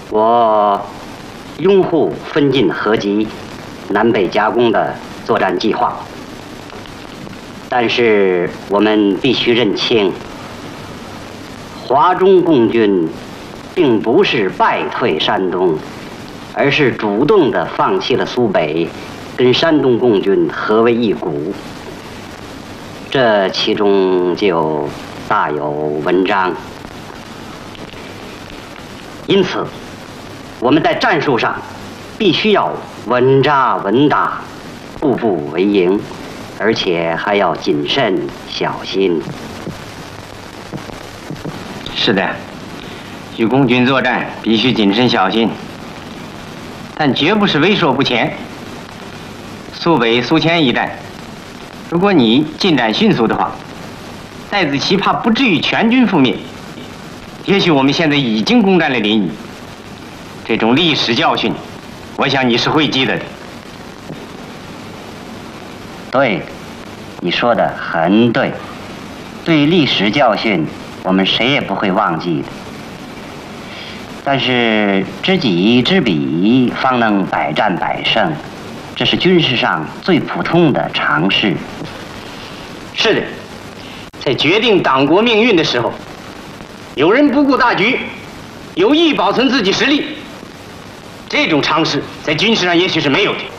我拥护分进合击、南北夹攻的作战计划，但是我们必须认清，华中共军并不是败退山东，而是主动地放弃了苏北，跟山东共军合为一股。这其中就大有文章。因此，我们在战术上必须要稳扎稳打，步步为营，而且还要谨慎小心。 是的，与共军作战必须谨慎小心，但绝不是畏缩不前。苏北、苏黔一战，如果你进展迅速的话，戴子奇怕不至于全军覆灭。也许我们现在已经攻占了临沂，这种历史教训，我想你是会记得的。 对，你说的很对。对历史教训，我们谁也不会忘记的。但是知己知彼，方能百战百胜，这是军事上最普通的常识。 是的，在决定党国命运的时候，有人不顾大局，有意保存自己实力，这种常识在军事上也许是没有的。